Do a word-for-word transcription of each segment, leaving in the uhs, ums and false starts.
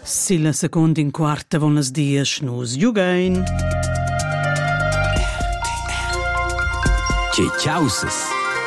Silla secondi in quarta buenos dias nus Jugain. Tschaußes.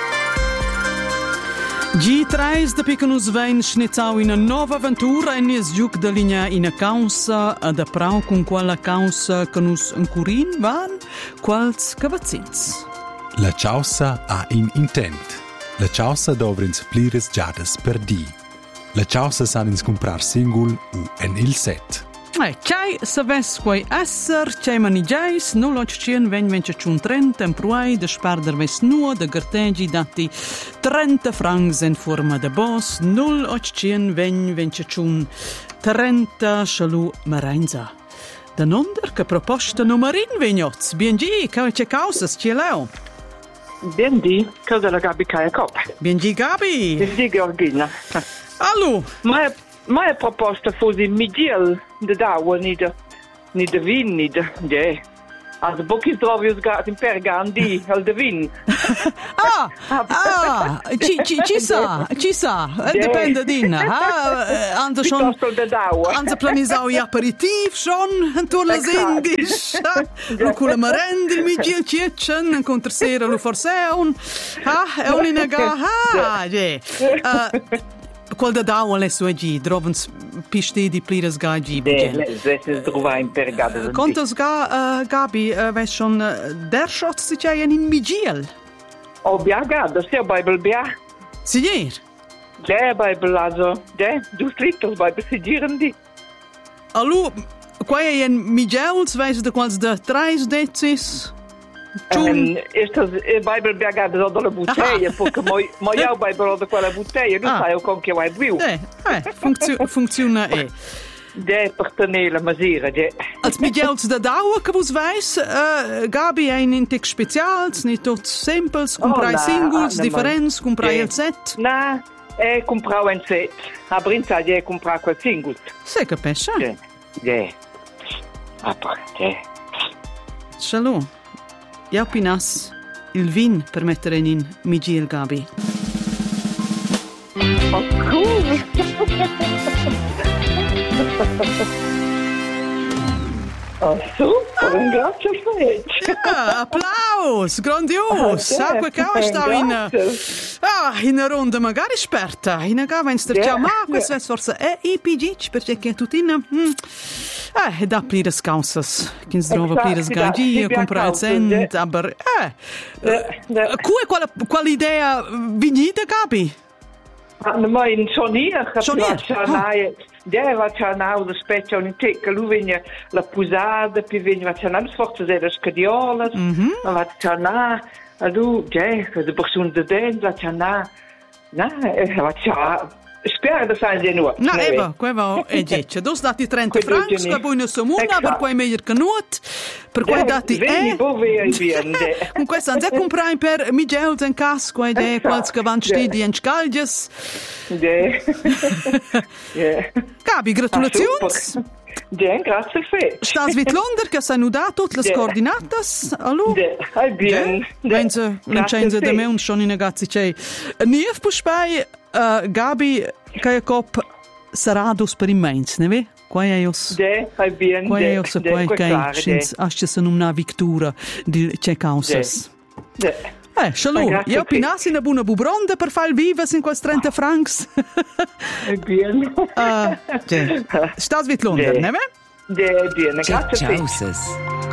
G tre da piccanus vein schnitzau in una nuova avventura e nies giuc da linea in a causa ad a prau con quella causa che nus ancurin van quals cavazzins. La causa ha in intent. La causa dovrins plires giades per di. La causa sanins comprar singul u en il set. Eh, c'hai saves quai esser, c'hai manigiais, null och cien ven vence ciun trenta en pruai de sparder ves nua de gartegi dati trenta francs in forma de boss, null och cien ven vence ciun trenta shalu marenza. Da nonder che proposta numerin vignots, bien gi, ca c'è causas, c'è leo. Bien di, cosa la Gabi caia cop. Bien gi, Gabi. Bien di, Georgina. Allo. Ma Moja proposta fosse Migiel de Dauer, niet de, niet de win, niet de, nee. Als de boekjes droogjes gaat in Pergaan, die, al de win. Ah, ah, ci, ci, ci sa, ci sa, depende din. Ah, ande schon, de Dauer. ande planisau i aperitif schon, en tu las indisch. Lu cula marend, il Migiel Cietchen, en contrasera lu forseun. Ah, e un inaga, ah, je. Qual da dau alle sue gi, drovens piste di pliras ga gi. Nee, das ist drüber in Pergade. Kontos ga, uh, Gabi, uh, weiß schon, uh, der Schotz sich ja in Migiel. Oh, ja, ja, das ist ja Bibel, ja. Signor? Ja, Bibel, also, ja, du slippst das Bibel, sigieren die. Allo, qua è in Migiels, weiß de quals de treis dezis? Um, is dat Bijbel bergade zo delle bottiglie, perché moi moi jouw Bijbel had quella bottiglie, dus sai ook anche vai più. Eh, eh, funzio, funziona eh. De pertenele masira, de. Als Miguels da daua que vos vais, uh, Gabi ein in tic specials, ni tot simples, comprai oh, singles, differents, comprai il set. Na, e comprau un set. A brinza je compra quel singles. Se capisce? De. De. Apa, de. Shalom. Ja pinas il vin per mettere in Migiel, Gabi. Oh, cool! Oh, super, grazie fece. Ja, applaus, grandios. Ah, quel cavo stava in ah, in una ronda magari esperta. In una gava in stercia, ma questo è forse è I P G, perché che tutina eh, da plires causas. Kins drova plires gagi, comprare il cent, aber eh. Cui quale quale idea vignita, Gabi? Ma in Sonia, schon hier. Ja, wat c'è nou de specchio in tecca, lui venne la pusada, poi venne wat c'è nou forse delle scadiola, ma wat c'è nou, allora, ja, de persone de den, wat c'è nou, na, wat c'è, spero da sai di nuovo. No, eba, quello è dice, dos dati trenta francs, che poi ne somuna, per poi meglio che nuot, per quei dati è, con questo andiamo a comprare per Miguel in casco, ed è qualche avanti in scaldias. Gabi, gratulazioni. Ja, grazie fe. Stas vit Londra, che sai nu da tutte le coordinatas, allo? Ja, bien. Mense, l'incenza da me un schon in ragazzi c'è. Nief puspai, Gabi, che cop sarados per immens, ne ve? Qua è os. Ja, bien. Qua è os qua che sins asce se una victura di c'è causas. Ja. Eh, shalom. Io pinassi una buona bubronda per far vivas in quels trenta francs. Bien. Uh, Stas vit Londra, ne ve? Ja, bien. Grazie fe. Tschaußes.